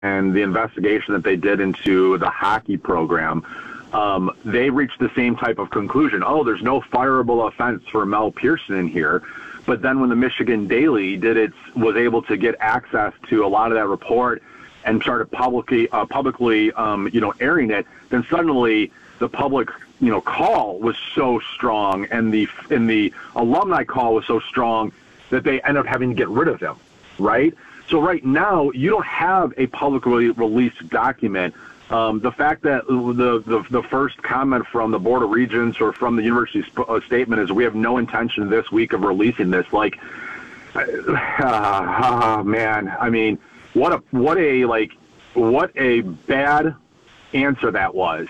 and the investigation that they did into the hockey program, they reached the same type of conclusion. Oh, there's no fireable offense for Mel Pearson in here. But then when the Michigan Daily was able to get access to a lot of that report and started publicly airing it, then suddenly the public, call was so strong, and the alumni call was so strong that they ended up having to get rid of him, right? So right now, you don't have a publicly released document. The fact that the first comment from the Board of Regents or from the university statement is we have no intention this week of releasing this. Man, I mean, what a bad answer that was.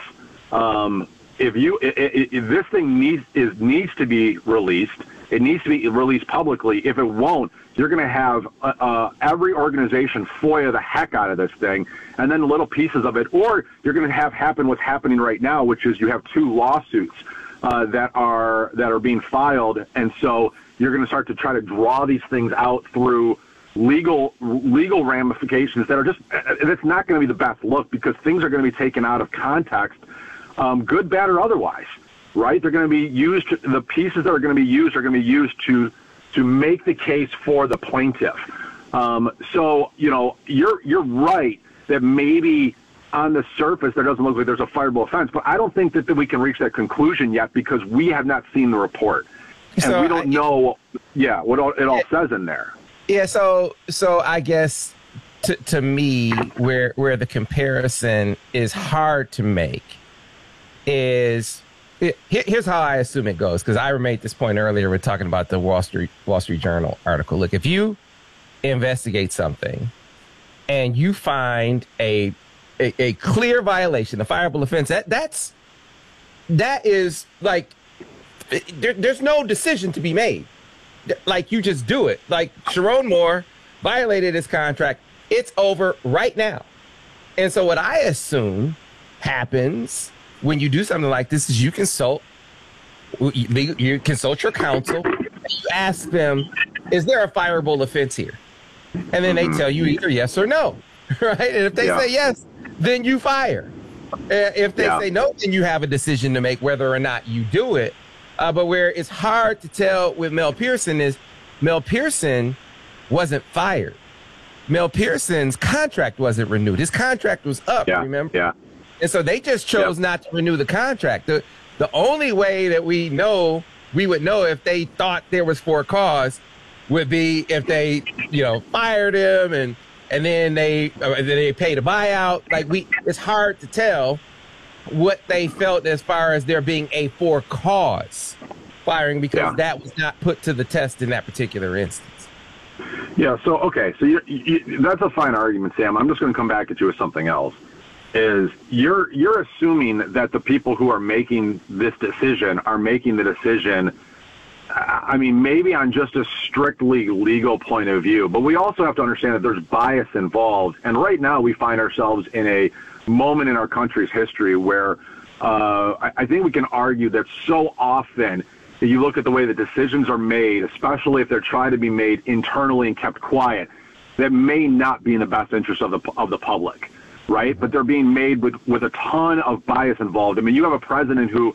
If this thing needs to be released, it needs to be released publicly. If it won't, you're going to have every organization FOIA the heck out of this thing, and then little pieces of it, or you're going to have happen what's happening right now, which is you have 2 lawsuits that are being filed, and so you're going to start to try to draw these things out through legal ramifications that are just, it's not going to be the best look because things are going to be taken out of context, good, bad, or otherwise, right? They're going to be used, the pieces that are going to be used to make the case for the plaintiff. So, you're right that maybe on the surface there doesn't look like there's a fireable offense, but I don't think that we can reach that conclusion yet because we have not seen the report. And we don't know, what it all says in there. Yeah, so I guess to me, where the comparison is hard to make is here's how I assume it goes, because I made this point earlier. We're talking about the Wall Street Journal article. Look, if you investigate something and you find a clear violation, a fireable offense, that is like there's no decision to be made. Like, you just do it. Like, Sharon Moore violated his contract. It's over right now. And so what I assume happens when you do something like this is you consult your counsel, and you ask them, is there a fireable offense here? And then they tell you either yes or no, right? And if they say yes, then you fire. If they say no, then you have a decision to make whether or not you do it. But where it's hard to tell with Mel Pearson is Mel Pearson wasn't fired. Mel Pearson's contract wasn't renewed. His contract was up, remember? Yeah. And so they just chose not to renew the contract. The only way that we would know if they thought there was for cause would be if they, fired him and then they paid a buyout. It's hard to tell what they felt as far as there being a for cause firing because that was not put to the test in that particular instance. Yeah. So, okay. So that's a fine argument, Sam. I'm just going to come back at you with something else. Is you're assuming that the people who are making this decision are making the decision, I mean, maybe on just a strictly legal point of view, but we also have to understand that there's bias involved. And right now we find ourselves in a moment in our country's history where I think we can argue that so often that you look at the way the decisions are made, especially if they're trying to be made internally and kept quiet, that may not be in the best interest of the public. Right, but they're being made with a ton of bias involved. I mean, you have a president who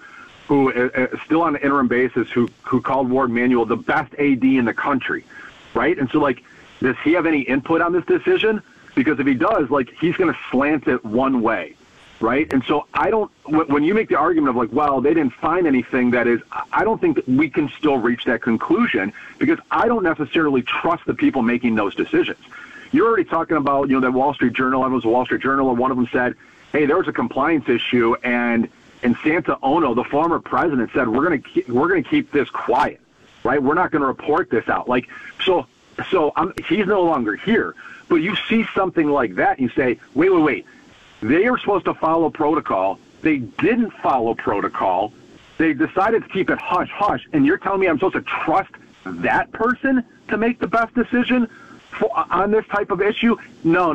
is still on an interim basis who called Ward Manuel the best AD in the country, right? And so, does he have any input on this decision? Because if he does, he's going to slant it one way, right? And so when you make the argument of well, they didn't find anything that is, I don't think that we can still reach that conclusion because I don't necessarily trust the people making those decisions. You're already talking about, that Wall Street Journal. I was a Wall Street Journal, and one of them said, hey, there was a compliance issue, and Santa Ono, the former president, said, we're going to keep this quiet, right? We're not going to report this out. So he's no longer here. But you see something like that, and you say, wait. They are supposed to follow protocol. They didn't follow protocol. They decided to keep it hush-hush, and you're telling me I'm supposed to trust that person to make the best decision on this type of issue? No.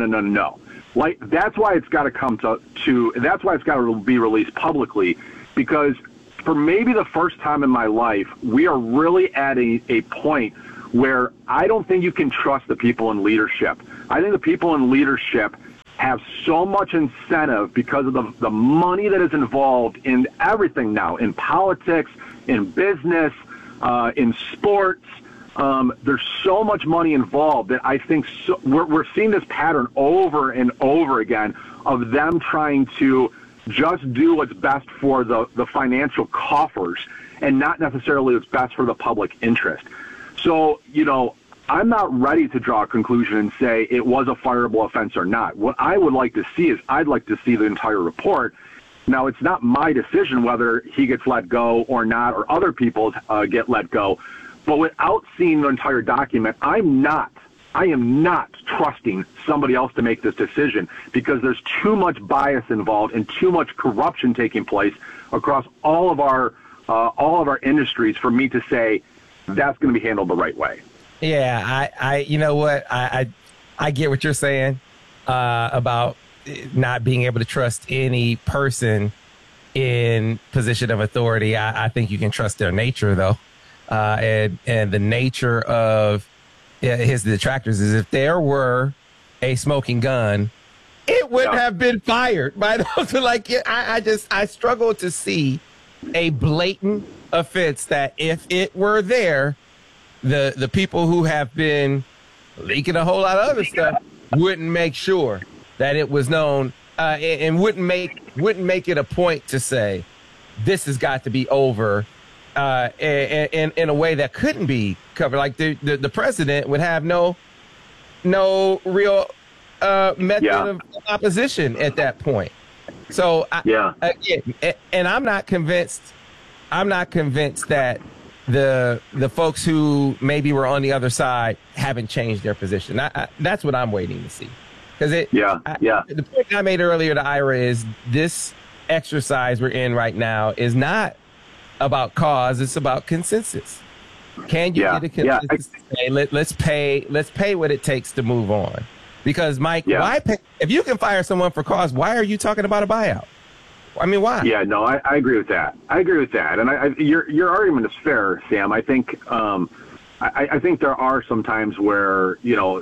That's why it's got to come to that's why it's got to be released publicly, because for maybe the first time in my life, we are really at a point where I don't think you can trust the people in leadership. I think the people in leadership have so much incentive because of the money that is involved in everything now, in politics, in business, in sports. There's so much money involved that I think we're seeing this pattern over and over again of them trying to just do what's best for the financial coffers and not necessarily what's best for the public interest. So, I'm not ready to draw a conclusion and say it was a fireable offense or not. What I would like to see is I'd like to see the entire report. Now, it's not my decision whether he gets let go or not, or other people get let go. But without seeing the entire document, I am not trusting somebody else to make this decision because there's too much bias involved and too much corruption taking place across all of our industries for me to say that's going to be handled the right way. Yeah, you know what? I get what you're saying about not being able to trust any person in position of authority. I think you can trust their nature, though. And the nature of his detractors is if there were a smoking gun, it wouldn't have been fired by those. I struggle to see a blatant offense that if it were there, the people who have been leaking a whole lot of other stuff wouldn't make sure that it was known and wouldn't make it a point to say this has got to be over in a way that couldn't be covered. Like the president would have no real method of opposition at that point. So and I'm not convinced that the folks who maybe were on the other side haven't changed their position. That's what I'm waiting to see. Because the point I made earlier to Ira is this exercise we're in right now is not about cause, it's about consensus. Can you get a consensus? Let's pay what it takes to move on. Because Mike, why pay, if you can fire someone for cause, why are you talking about a buyout? I mean, why? Yeah, no, I agree with that. And your argument is fair, Sam. I think I think there are some times where,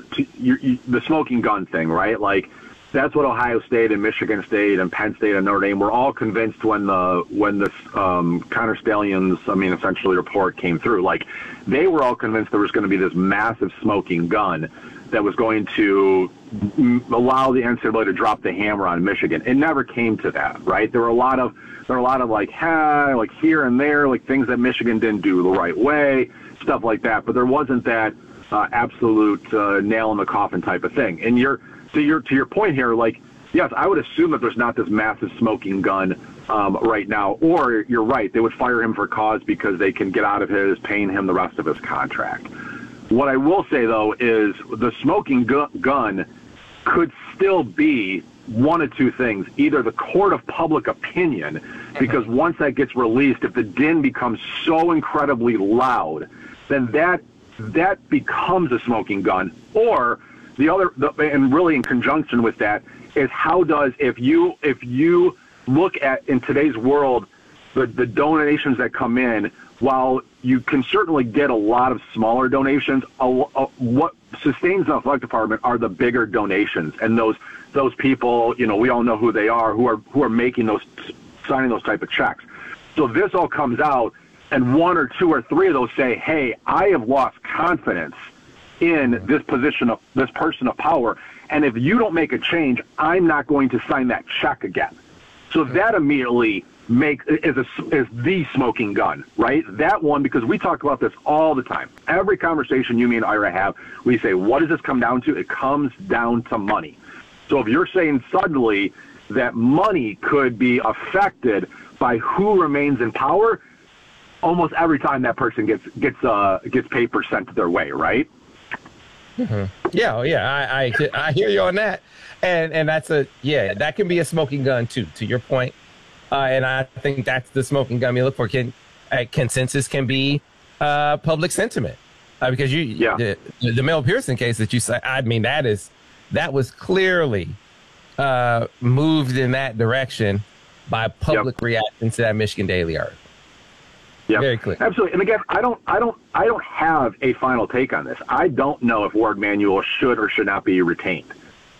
the smoking gun thing, right? Like, that's what Ohio State and Michigan State and Penn State and Notre Dame were all convinced when this Connor Stalions, essentially report came through. Like, they were all convinced there was going to be this massive smoking gun that was going to allow the NCAA to drop the hammer on Michigan. It never came to that, right? There were a lot of like here and there, like things that Michigan didn't do the right way, stuff like that. But there wasn't that absolute nail in the coffin type of thing. And to your point here, like, yes, I would assume that there's not this massive smoking gun right now. Or you're right, they would fire him for cause because they can get out of paying him the rest of his contract. What I will say, though, is the smoking gun could still be one of two things. Either the court of public opinion, because once that gets released, if the din becomes so incredibly loud, then that becomes a smoking gun. Or and really in conjunction with that, is if you look at, in today's world, the donations that come in, while you can certainly get a lot of smaller donations, what sustains the athletic department are the bigger donations, and those people, we all know who they are, who are signing those type of checks. So this all comes out, and one or two or three of those say, "Hey, I have lost confidence in this person of power, and if you don't make a change, I'm not going to sign that check again." So that immediately is the smoking gun, right? That one, because we talk about this all the time. Every conversation you, me, and Ira have, we say, what does this come down to? It comes down to money. So if you're saying suddenly that money could be affected by who remains in power, almost every time that person gets paper sent their way, right? Mm-hmm. Yeah, I hear you on that, and that can be a smoking gun too. To your point. And I think that's the smoking gun we look for. Consensus can be public sentiment, because the Mel Pearson case that you say, that was clearly moved in that direction by public reaction to that Michigan Daily article. Yeah, very clear. Absolutely. And again, I don't have a final take on this. I don't know if Warde Manuel should or should not be retained.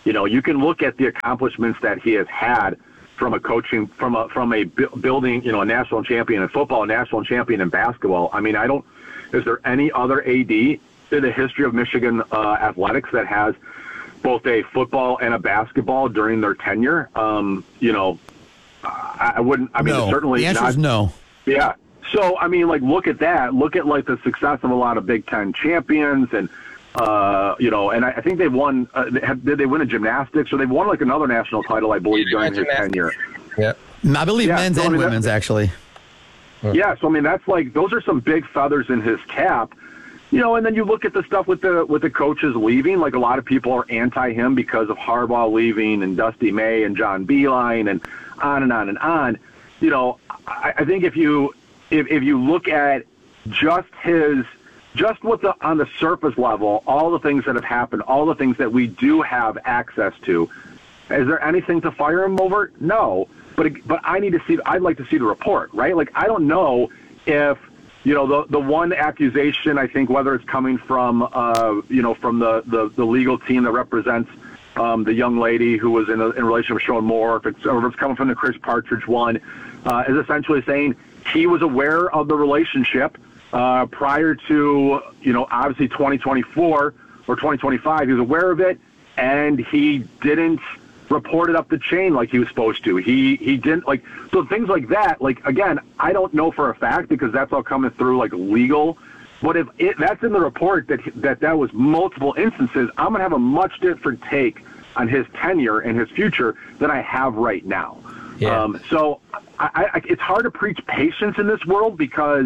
You know, you can look at the accomplishments that he has had from a coaching, from a building, you know, a national champion in football, a national champion in basketball. I mean, is there any other AD in the history of Michigan athletics that has both a football and a basketball during their tenure? You know, I wouldn't. I mean, no. certainly the answer not. Is no. Yeah. So I mean, like, look at that. Look at like the success of a lot of Big Ten champions, and you know, and I think they won. Did they win a gymnastics, or they won like another national title? I believe during his tenure. Yeah. I believe men's and women's actually. Yeah. So I mean, that's like those are some big feathers in his cap. You know, and then you look at the stuff with the coaches leaving. Like a lot of people are anti him because of Harbaugh leaving and Dusty May and John Beilein and on and on and on. You know, I think if you look at just what on the surface level, all the things that have happened, all the things that we do have access to, is there anything to fire him over? No, but I'd like to see the report, right? Like I don't know if. You know, the one accusation, I think, whether it's coming from, you know, from the legal team that represents the young lady who was in relation with Sean Moore, or if it's coming from the Chris Partridge one, is essentially saying he was aware of the relationship prior to, you know, obviously 2024 or 2025. He was aware of it, and he didn't report it up the chain like he was supposed to. He didn't, like, so things like that. Like, again, I don't know for a fact because that's all coming through like legal. But if that's in the report that was multiple instances, I'm gonna have a much different take on his tenure and his future than I have right now. Yeah. So it's hard to preach patience in this world because,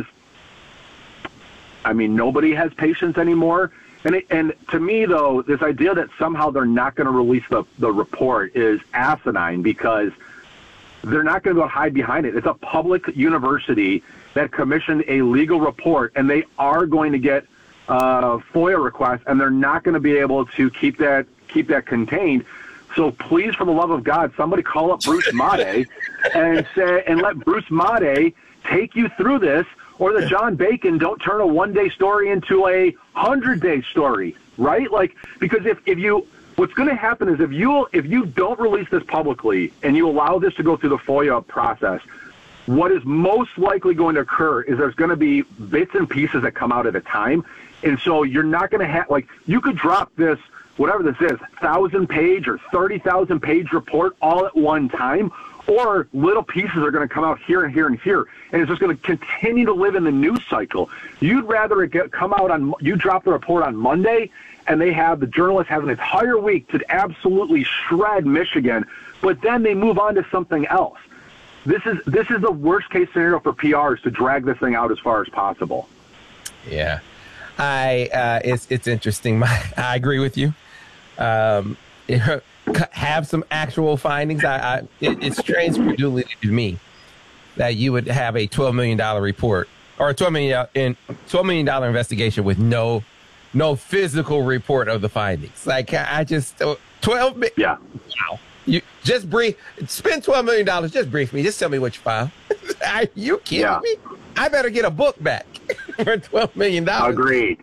I mean, nobody has patience anymore. And to me, though, this idea that somehow they're not going to release the report is asinine because they're not going to go hide behind it. It's a public university that commissioned a legal report, and they are going to get FOIA requests, and they're not going to be able to keep that contained. So please, for the love of God, somebody call up Bruce Made and let Bruce Made take you through this. Or that John Bacon don't turn a one-day story into a 100-day story, right? Like, because what's going to happen is if you don't release this publicly and you allow this to go through the FOIA process, what is most likely going to occur is there's going to be bits and pieces that come out at a time, and so you're not going to have, like, you could drop this, whatever this is, 1,000-page or 30,000-page report all at one time, or little pieces are going to come out here and here and here, and it's just going to continue to live in the news cycle. You'd rather it come out you drop the report on Monday, and the journalists have an entire week to absolutely shred Michigan, but then they move on to something else. This is the worst case scenario for PRs to drag this thing out as far as possible. Yeah, it's interesting. I agree with you. Have some actual findings. It's strange credulity to me that you would have a $12 million report or a $12 million investigation with no physical report of the findings. Like I just 12 million. Yeah. Wow. You just spend $12 million. Just brief me. Just tell me what you found. Are you kidding me? I better get a book back for $12 million. Agreed.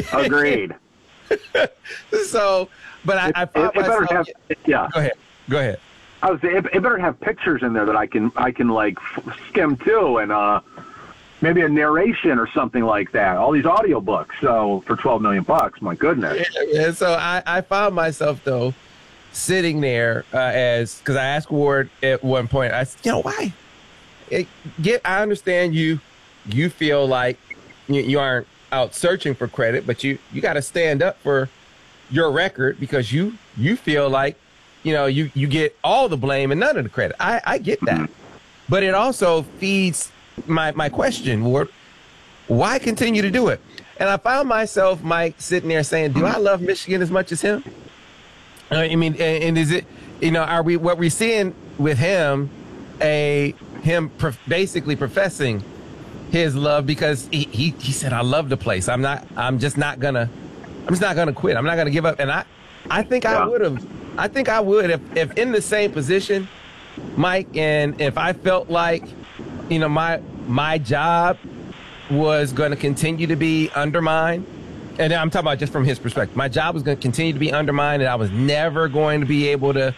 So. But I found myself. Yeah. Go ahead. I was saying it better have pictures in there that I can like skim too, and maybe a narration or something like that. All these audiobooks. So for $12 million, my goodness. Yeah, so I found myself though sitting there because I asked Ward at one point. I said, why? I understand you feel like you aren't out searching for credit, but you got to stand up for your record because you feel like you get all the blame and none of the credit. I get that, but it also feeds my question, Ward. Why continue to do it? And I found myself, Mike, sitting there saying, "Do I love Michigan as much as him?" I mean, and is it are we what we're seeing with him basically professing his love because he said, "I love the place. I'm just not gonna quit. I'm not gonna give up." And I think I would have. I think I would if in the same position, Mike, and if I felt like, my job was going to continue to be undermined, and I'm talking about just from his perspective. My job was going to continue to be undermined, and I was never going to be able to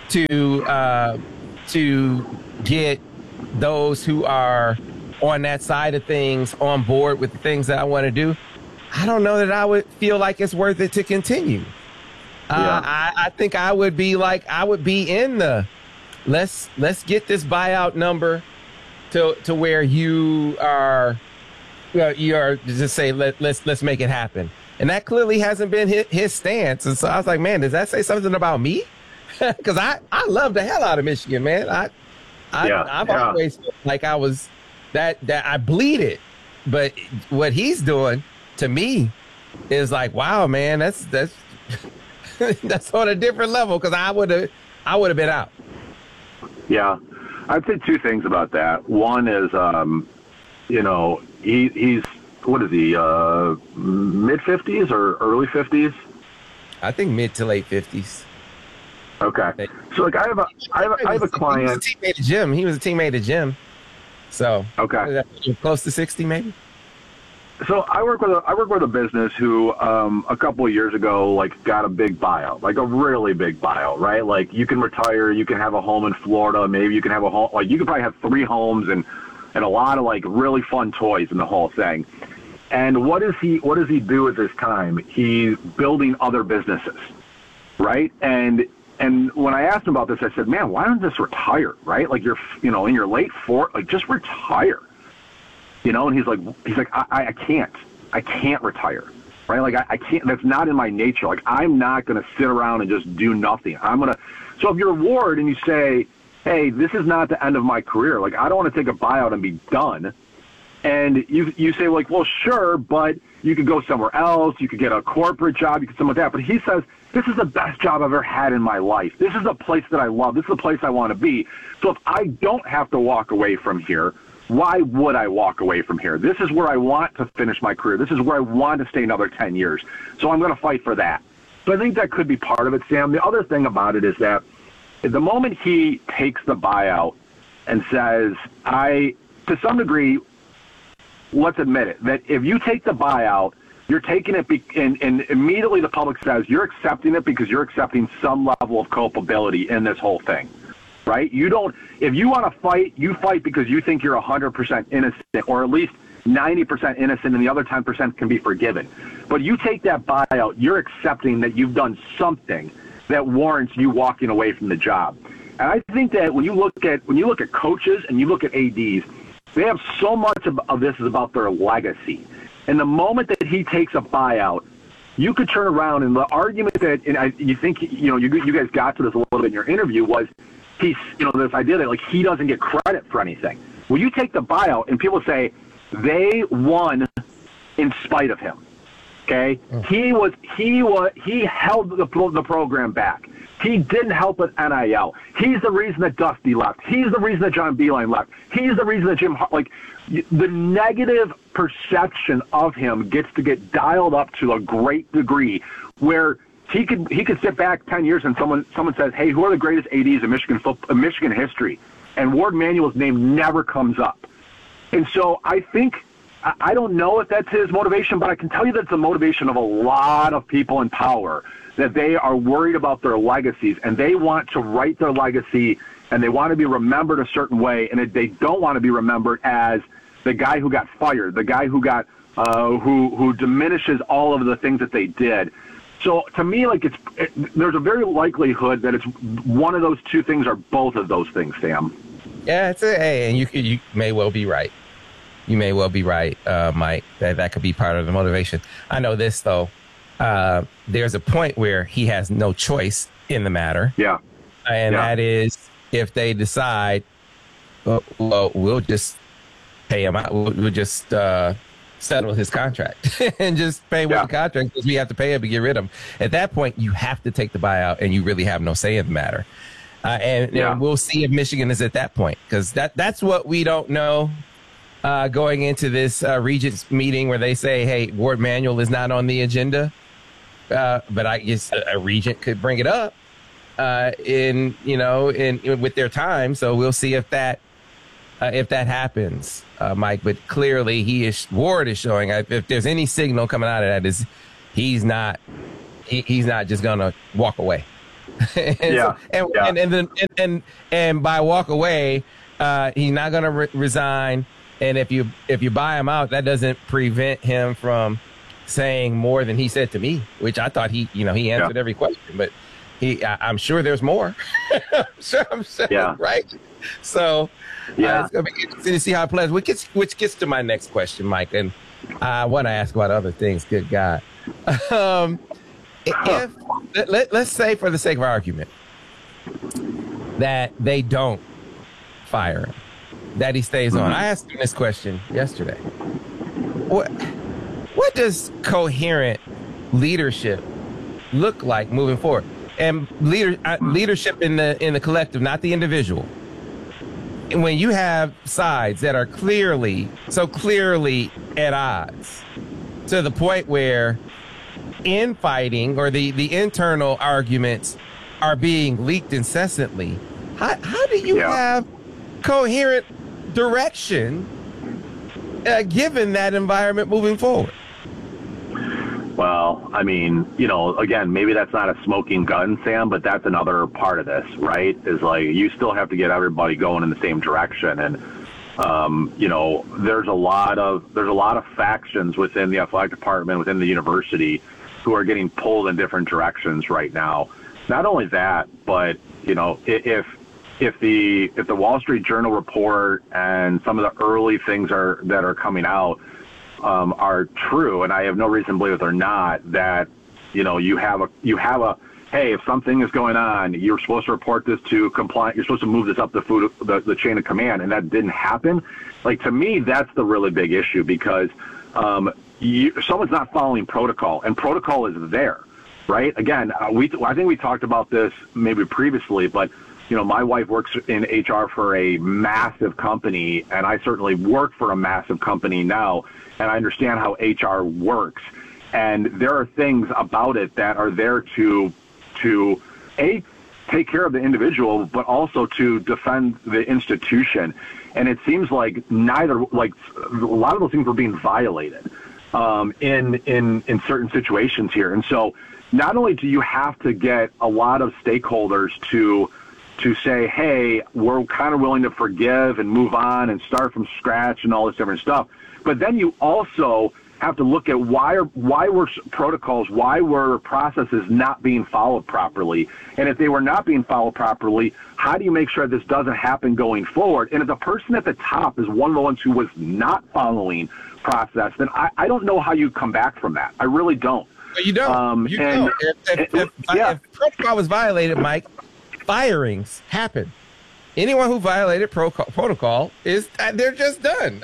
get those who are on that side of things on board with the things that I want to do. I don't know that I would feel like it's worth it to continue. I think I would be in the let's get this buyout number to where you are just say let's make it happen. And that clearly hasn't been his stance. And so I was like, man, does that say something about me? Because I love the hell out of Michigan, man. I've always felt like I was that I bleeded, but what he's doing to me is like, wow, man, that's that's on a different level. Because I would have been out. Yeah, I'd say two things about that. One is, he's what is he? Mid 50s or early 50s? I think mid to late 50s. Okay. So like I have a client. He was a teammate at Jim. So okay. Close to 60 maybe. So I work with a business who a couple of years ago like got a big buyout, like a really big buyout, right? Like you can retire, you can have a home in Florida, maybe you can have a home, like you could probably have 3 homes and a lot of like really fun toys in the whole thing. And what does he do at this time? He's building other businesses, right? And when I asked him about this, I said, man, why don't you just retire, right? Like you're, in your late 40s, like just retire, and he's like, I can't retire, right? Like I can't, that's not in my nature. Like I'm not going to sit around and just do nothing. So if you're a Ward and you say, hey, this is not the end of my career. Like I don't want to take a buyout and be done. And you say like, well, sure, but you could go somewhere else. You could get a corporate job. You could something like that. But he says, this is the best job I've ever had in my life. This is the place that I love. This is the place I want to be. So if I don't have to walk away from here, why would I walk away from here? This is where I want to finish my career. This is where I want to stay another 10 years. So I'm going to fight for that. So I think that could be part of it, Sam. The other thing about it is that the moment he takes the buyout and says, to some degree, let's admit it, that if you take the buyout, you're taking it, and immediately the public says you're accepting it because you're accepting some level of culpability in this whole thing, right? If you want to fight, you fight because you think you're 100% innocent, or at least 90% innocent, and the other 10% can be forgiven. But you take that buyout, you're accepting that you've done something that warrants you walking away from the job. And I think that when you look at coaches and you look at ADs, they have so much of this is about their legacy. And the moment that he takes a buyout, you could turn around, and the argument that, you think, you guys got to this a little bit in your interview, was this idea that like he doesn't get credit for anything. Well, you take the buyout and people say they won in spite of him. Okay, he held the program back. He didn't help with NIL. He's the reason that Dusty left. He's the reason that John Beilein left. He's the reason that the negative perception of him gets to get dialed up to a great degree, where he could sit back 10 years and someone says, hey, who are the greatest ADs in Michigan history? And Ward Manuel's name never comes up. And so I think, I don't know if that's his motivation, but I can tell you that's the motivation of a lot of people in power, that they are worried about their legacies, and they want to write their legacy, and they want to be remembered a certain way, and they don't want to be remembered as the guy who got fired, the guy who got who diminishes all of the things that they did. So to me, there's a very likelihood that it's one of those two things or both of those things, Sam. Yeah, and you may well be right. You may well be right, Mike, that could be part of the motivation. I know this, though. There's a point where he has no choice in the matter. Yeah. And that is if they decide, well, we'll just pay him out. We'll just settle his contract and just pay with the contract because we have to pay him to get rid of him. At that point, you have to take the buyout, and you really have no say in the matter. And we'll see if Michigan is at that point, because that's what we don't know. Going into this Regents meeting where they say, hey, Ward Manuel is not on the agenda. But I guess a Regent could bring it up with their time. So we'll see if that happens, Mike. But clearly Ward is showing, if there's any signal coming out of that, is he's not just gonna walk away. And by walk away, he's not gonna resign. And if you buy him out, that doesn't prevent him from saying more than he said to me, which I thought he answered every question, but I'm sure there's more. I'm sure, right? So it's gonna be interesting to see how it plays. Which gets to my next question, Mike, and I want to ask about other things. Good God. If let's say, for the sake of argument, that they don't fire him, that he stays on. I asked him this question yesterday. What does coherent leadership look like moving forward? And leadership in the collective, not the individual. And when you have sides that are clearly at odds, to the point where infighting or the internal arguments are being leaked incessantly, how do you have coherent direction given that environment moving forward? Well, I mean, again, maybe that's not a smoking gun, Sam, but that's another part of this, right? Is like you still have to get everybody going in the same direction, and there's a lot of factions within the athletic department, within the university, who are getting pulled in different directions right now. Not only that, but if the Wall Street Journal report and some of the early things that are coming out are true, and I have no reason to believe that they're not, that you have a hey, if something is going on, you're supposed to report this to compliance, you're supposed to move this up the chain of command, and that didn't happen. Like, to me, that's the really big issue, because someone's not following protocol, and protocol is there, right? Again, I think we talked about this maybe previously, but my wife works in HR for a massive company, and I certainly work for a massive company now, and I understand how HR works. And there are things about it that are there to take care of the individual, but also to defend the institution. And it seems like a lot of those things were being violated in certain situations here. And so not only do you have to get a lot of stakeholders to say, hey, we're kind of willing to forgive and move on and start from scratch and all this different stuff, but then you also have to look at why were protocols, why were processes not being followed properly? And if they were not being followed properly, how do you make sure this doesn't happen going forward? And if the person at the top is one of the ones who was not following process, then I don't know how you come back from that. I really don't. You don't. Don't. If protocol was violated, Mike, firings happen. Anyone who violated protocol they're just done.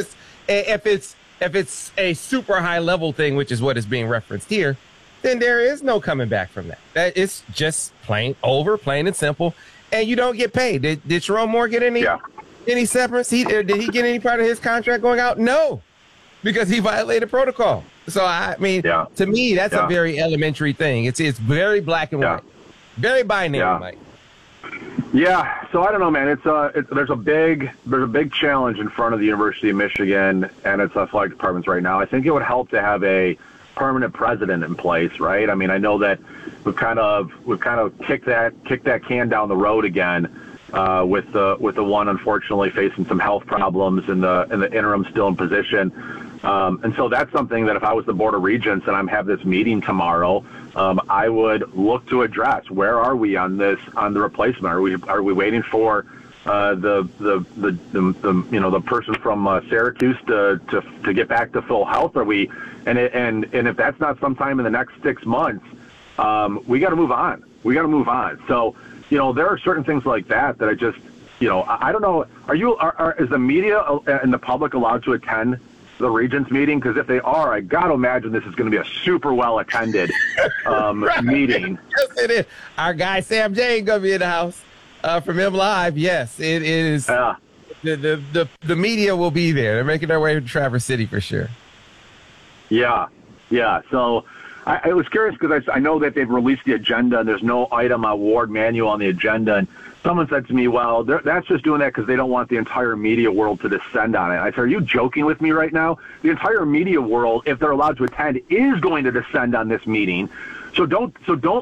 If it's a super high level thing, which is what is being referenced here, then there is no coming back from that. It's just plain and simple, and you don't get paid. Did Sherrone Moore get any severance? Did he get any part of his contract going out? No, because he violated protocol. So I mean, to me, that's a very elementary thing. It's very black and white, very binary, Mike. Yeah, so I don't know, man. There's a big challenge in front of the University of Michigan and its athletic departments right now. I think it would help to have a permanent president in place, right? I mean, I know that we've kind of kicked that can down the road again with the one unfortunately facing some health problems in the interim still in position. And so that's something that if I was the Board of Regents and I'm have this meeting tomorrow, I would look to address. Where are we on the replacement? Are we waiting for the person from Syracuse to get back to full health? Are we and if that's not sometime in the next 6 months, we got to move on. So there are certain things like that I just I don't know. Is the media and the public allowed to attend the Regents meeting? Because if they are, I got to imagine this is going to be a super well attended meeting. Yes, it is. Our guy Sam J is going to be in the house from M Live. Yes, it is. The media will be there. They're making their way to Traverse City for sure. Yeah. So I was curious because I know that they've released the agenda and there's no item award manual on the agenda. And Someone said to me, well, that's just doing that because they don't want the entire media world to descend on it. I said, are you joking with me right now? The entire media world, if they're allowed to attend, is going to descend on this meeting. So don't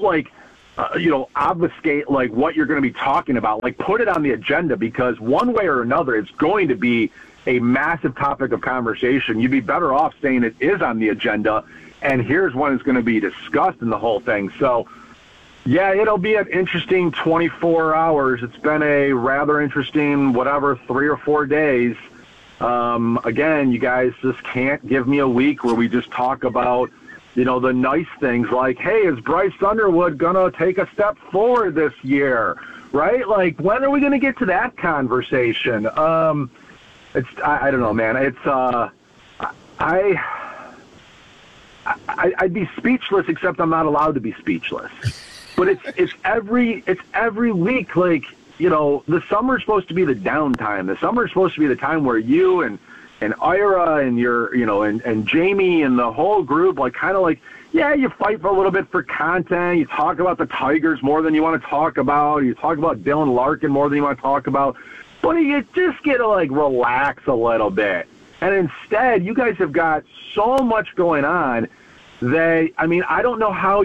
obfuscate like what you're going to be talking about. Like, put it on the agenda, because one way or another, it's going to be a massive topic of conversation. You'd be better off saying it is on the agenda, and here's when it's going to be discussed in the whole thing. So, yeah, it'll be an interesting 24 hours. It's been a rather interesting, 3 or 4 days. Again, you guys just can't give me a week where we just talk about, the nice things like, hey, is Bryce Underwood going to take a step forward this year, right? Like, when are we going to get to that conversation? I don't know, man. It's, I'd be speechless, except I'm not allowed to be speechless. But it's every week. Like, the summer's supposed to be the downtime. The summer's supposed to be the time where you and Ira and and Jamie and the whole group, you fight for a little bit for content. You talk about the Tigers more than you want to talk about. You talk about Dylan Larkin more than you want to talk about. But you just get to relax a little bit. And instead, you guys have got so much going on. I don't know how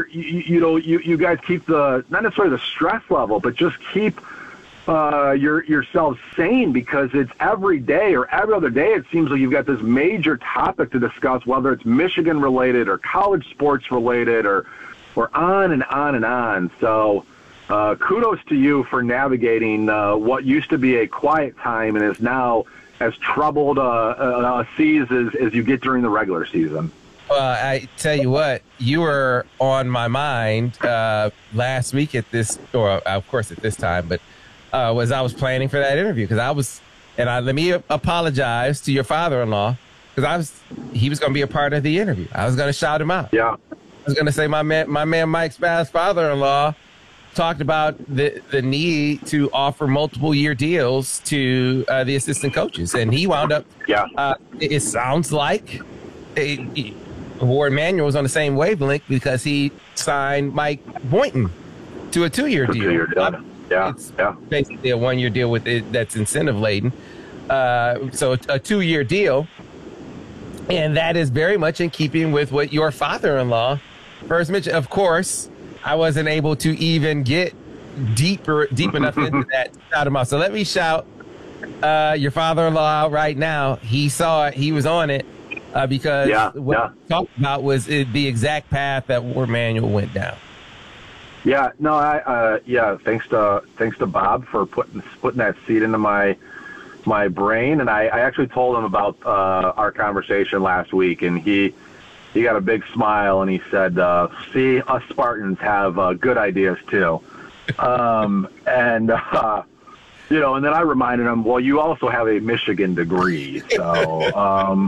you guys keep not necessarily the stress level, but just keep yourselves sane, because it's every day or every other day it seems like you've got this major topic to discuss, whether it's Michigan related or college sports related or on and on and on. So kudos to you for navigating what used to be a quiet time and is now as troubled seas as you get during the regular season. Well, I tell you what, you were on my mind last week at this, or of course at this time, but was I was planning for that interview, because let me apologize to your father-in-law, because he was going to be a part of the interview. I was going to shout him out. Yeah. I was going to say my man Mike Spath's father-in-law talked about the need to offer multiple year deals to the assistant coaches, and he wound up. Yeah. It sounds like Warren Manuel was on the same wavelength, because he signed Mike Boynton to a 2-year deal. 2-year deal. Yeah. It's basically a 1-year deal with it that's incentive laden. So a 2-year deal. And that is very much in keeping with what your father-in-law first mentioned. Of course, I wasn't able to even get deep enough into that to shout him out. So let me shout your father-in-law out right now. He saw it. He was on it. Because what we talked about was the exact path that Warren Manuel went down. Yeah, no, thanks to Bob for putting that seed into my brain, and I actually told him about our conversation last week, and he got a big smile, and he said, "See, us Spartans have good ideas too," and then I reminded him, well, you also have a Michigan degree, so.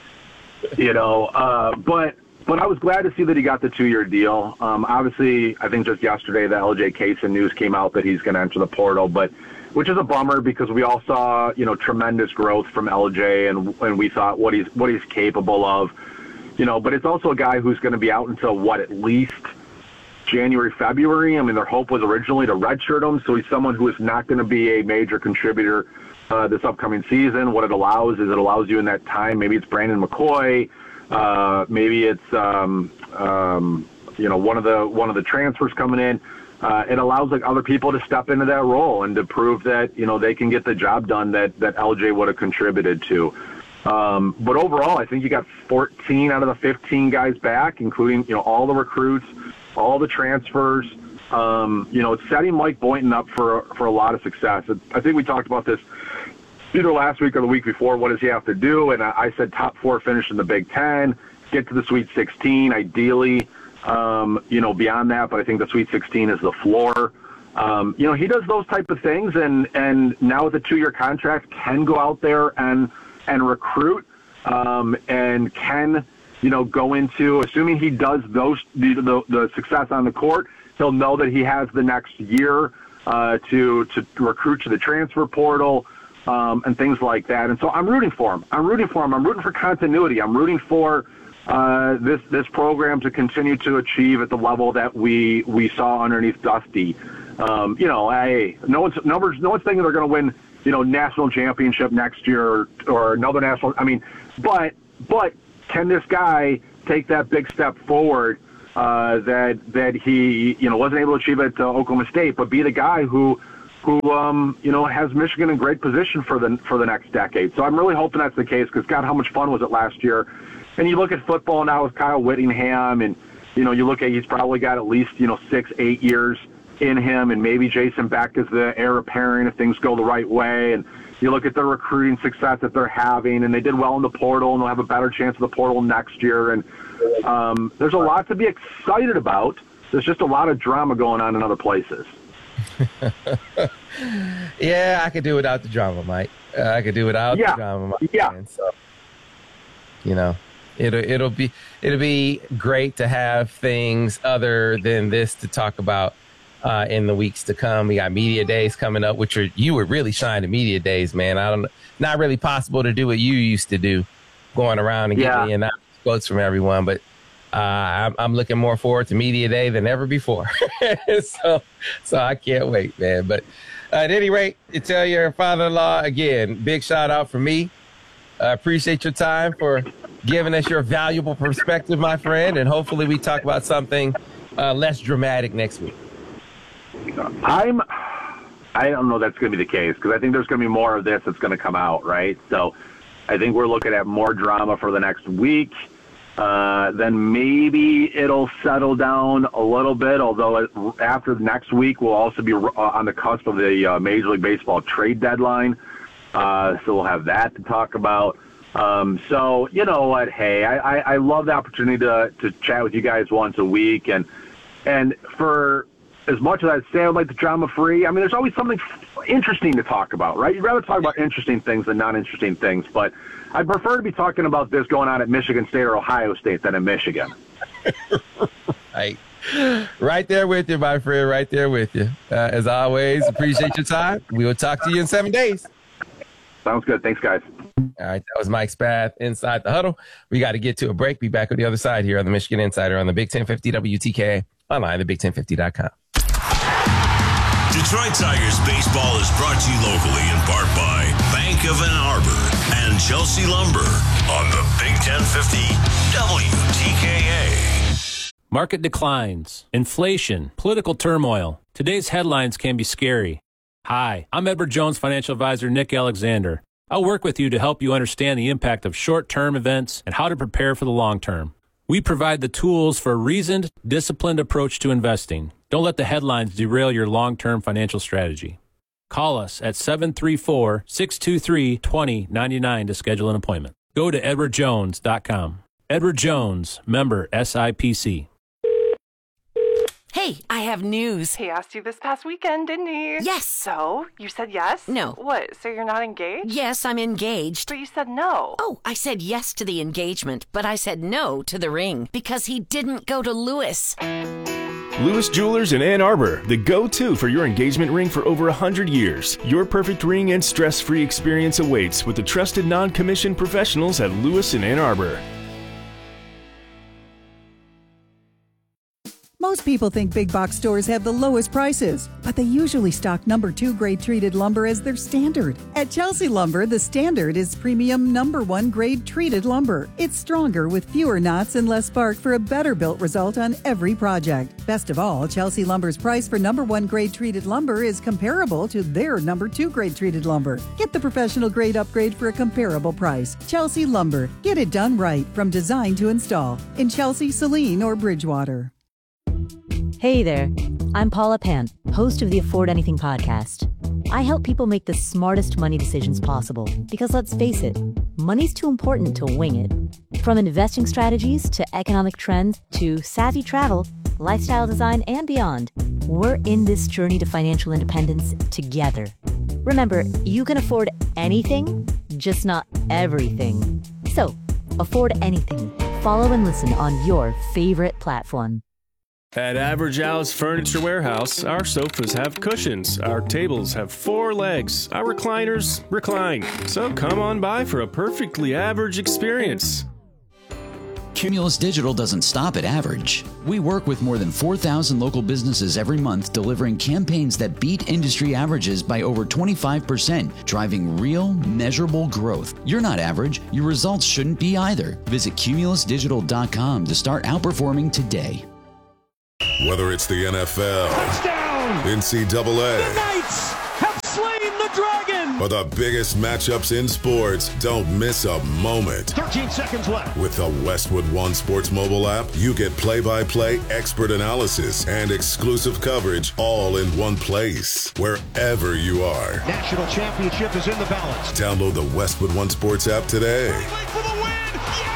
But I was glad to see that he got the 2-year deal. Obviously, I think just yesterday the LJ Kaysen news came out that he's going to enter the portal, which is a bummer, because we all saw, tremendous growth from LJ, and we thought what he's capable of, but it's also a guy who's going to be out until at least January, February. I mean, their hope was originally to redshirt him, so he's someone who is not going to be a major contributor this upcoming season. What it allows you in that time, maybe it's Brandon McCoy, maybe it's one of the transfers coming in. It allows other people to step into that role and to prove that they can get the job done that LJ would have contributed to. But overall, I think you got 14 out of the 15 guys back, including all the recruits, all the transfers. It's setting Mike Boynton up for a lot of success. I think we talked about this either last week or the week before. What does he have to do? And I said top 4 finish in the Big Ten, get to the Sweet 16, ideally, beyond that. But I think the Sweet 16 is the floor. He does those type of things, and now with a 2-year contract, can go out there and recruit, and can go into, assuming he does the success on the court, he'll know that he has the next year to recruit to the transfer portal. And things like that. And so I'm rooting for him. I'm rooting for continuity. I'm rooting for this program to continue to achieve at the level that we saw underneath Dusty. No one's thinking they're going to win, national championship next year or another national. I mean, but can this guy take that big step forward that he wasn't able to achieve at Oklahoma State, but be the guy who has Michigan in great position for the next decade. So I'm really hoping that's the case, because God, how much fun was it last year? And you look at football now with Kyle Whittingham, and you look at, he's probably got at least 6-8 years in him, and maybe Jason Beck is the heir apparent if things go the right way. And you look at the recruiting success that they're having, and they did well in the portal, and they'll have a better chance of the portal next year. And there's a lot to be excited about. There's just a lot of drama going on in other places. Yeah, I could do without the drama, Mike. I could do without the drama, Mike. Yeah. And so, it'll be great to have things other than this to talk about in the weeks to come. We got media days coming up, which you would really shine at media days, man. Not really possible to do what you used to do, going around and getting in quotes from everyone, but I'm looking more forward to media day than ever before. so I can't wait, man. But at any rate, to tell your father-in-law again, big shout out from me. I appreciate your time for giving us your valuable perspective, my friend, and hopefully we talk about something less dramatic next week. I don't know that's going to be the case, because I think there's going to be more of this that's going to come out, right? So I think we're looking at more drama for the next week. Then maybe it'll settle down a little bit, although after next week we'll also be on the cusp of the Major League Baseball trade deadline. So we'll have that to talk about. So you know what? Hey, I love the opportunity to chat with you guys once a week. And for as much as I'd say I would like the drama-free, I mean, there's always something interesting to talk about, right? You'd rather talk about interesting things than non-interesting things. But I'd prefer to be talking about this going on at Michigan State or Ohio State than in Michigan. Right there with you, my friend. Right there with you. As always, appreciate your time. We will talk to you in 7 days. Sounds good. Thanks, guys. All right, that was Mike Spath inside the huddle. We got to get to a break. Be back on the other side here on the Michigan Insider on the Big 1050 WTK, online at big1050.com. Detroit Tigers baseball is brought to you locally in part by Bank of Ann Arbor and Chelsea Lumber on the Big 1050 WTKA. Market declines, inflation, political turmoil. Today's headlines can be scary. Hi, I'm Edward Jones financial advisor Nick Alexander. I'll work with you to help you understand the impact of short-term events and how to prepare for the long term. We provide the tools for a reasoned, disciplined approach to investing. Don't let the headlines derail your long-term financial strategy. Call us at 734-623-2099 to schedule an appointment. Go to edwardjones.com. Edward Jones, member SIPC. Hey, I have news. He asked you this past weekend, didn't he? Yes. So, you said yes? No. What, so you're not engaged? Yes, I'm engaged. But you said no. Oh, I said yes to the engagement, but I said no to the ring because he didn't go to Lewis. Lewis Jewelers in Ann Arbor, the go-to for your engagement ring for over 100 years. Your perfect ring and stress-free experience awaits with the trusted non-commissioned professionals at Lewis in Ann Arbor. Most people think big box stores have the lowest prices, but they usually stock number 2 grade treated lumber as their standard. At Chelsea Lumber, the standard is premium number 1 grade treated lumber. It's stronger with fewer knots and less bark for a better built result on every project. Best of all, Chelsea Lumber's price for number 1 grade treated lumber is comparable to their number 2 grade treated lumber. Get the professional grade upgrade for a comparable price. Chelsea Lumber. Get it done right from design to install in Chelsea, Saline, or Bridgewater. Hey there, I'm Paula Pant, host of the Afford Anything podcast. I help people make the smartest money decisions possible because let's face it, money's too important to wing it. From investing strategies to economic trends to savvy travel, lifestyle design, and beyond, we're in this journey to financial independence together. Remember, you can afford anything, just not everything. So, afford anything. Follow and listen on your favorite platform. At Average Al's Furniture Warehouse, our sofas have cushions, our tables have 4 legs, our recliners recline. So come on by for a perfectly average experience. Cumulus Digital doesn't stop at average. We work with more than 4,000 local businesses every month, delivering campaigns that beat industry averages by over 25%, driving real, measurable growth. You're not average. Your results shouldn't be either. Visit cumulusdigital.com to start outperforming today. Whether it's the NFL, touchdown, NCAA, the Knights have slain the dragon, or the biggest matchups in sports, don't miss a moment. 13 seconds left. With the Westwood One Sports mobile app, you get play-by-play expert analysis and exclusive coverage all in one place, wherever you are. National championship is in the balance. Download the Westwood One Sports app today. For the win!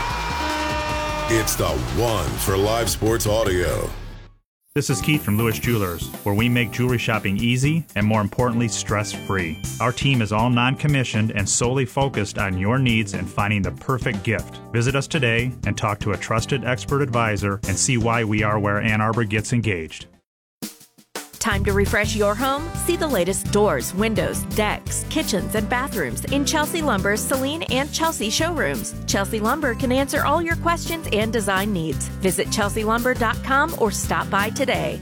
Yeah! It's the one for live sports audio. This is Keith from Lewis Jewelers, where we make jewelry shopping easy and, more importantly, stress-free. Our team is all non-commissioned and solely focused on your needs and finding the perfect gift. Visit us today and talk to a trusted expert advisor and see why we are where Ann Arbor gets engaged. Time to refresh your home? See the latest doors, windows, decks, kitchens, and bathrooms in Chelsea Lumber's Celine and Chelsea showrooms. Chelsea Lumber can answer all your questions and design needs. Visit chelsealumber.com or stop by today.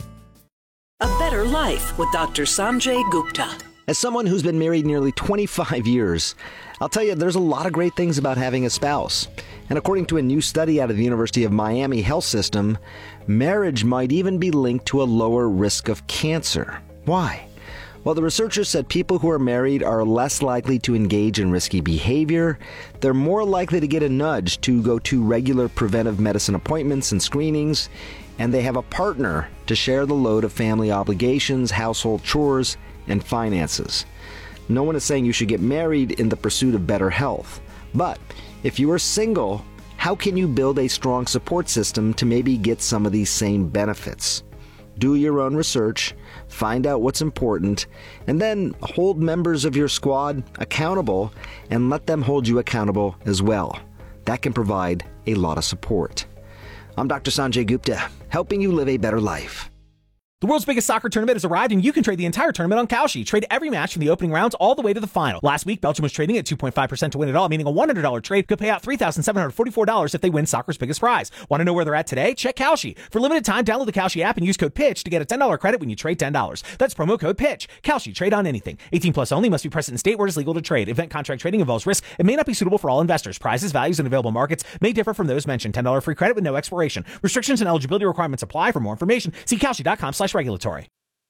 A Better Life with Dr. Sanjay Gupta. As someone who's been married nearly 25 years, I'll tell you there's a lot of great things about having a spouse. And according to a new study out of the University of Miami Health System, marriage might even be linked to a lower risk of cancer. Why? Well, the researchers said people who are married are less likely to engage in risky behavior, they're more likely to get a nudge to go to regular preventive medicine appointments and screenings, and they have a partner to share the load of family obligations, household chores, and finances. No one is saying you should get married in the pursuit of better health, but if you are single, how can you build a strong support system to maybe get some of these same benefits? Do your own research, find out what's important, and then hold members of your squad accountable and let them hold you accountable as well. That can provide a lot of support. I'm Dr. Sanjay Gupta, helping you live a better life. The world's biggest soccer tournament has arrived, and you can trade the entire tournament on Kalshi. Trade every match from the opening rounds all the way to the final. Last week, Belgium was trading at 2.5% to win it all, meaning a $100 trade could pay out $3,744 if they win soccer's biggest prize. Want to know where they're at today? Check Kalshi. For limited time, download the Kalshi app and use code PITCH to get a $10 credit when you trade $10. That's promo code PITCH. Kalshi. Trade on anything. 18 plus only. Must be present in state where it is legal to trade. Event contract trading involves risk. It may not be suitable for all investors. Prizes, values, and available markets may differ from those mentioned. $10 free credit with no expiration. Restrictions and eligibility requirements apply. For more information, see Kalshi.com/regulatory.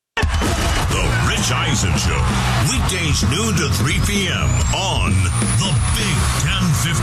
The Rich Eisen Show, weekdays noon to 3 p.m. on the Big 1050.